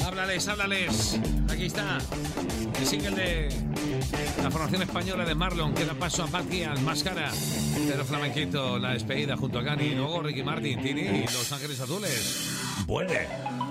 háblales, háblales. Aquí está el single de la formación española de Marlon, que da paso a Batial, Máscara, Pedro Flamenquito, la despedida junto a Gani, luego Ricky Martin, Tini y Los Ángeles Azules. Vuelve.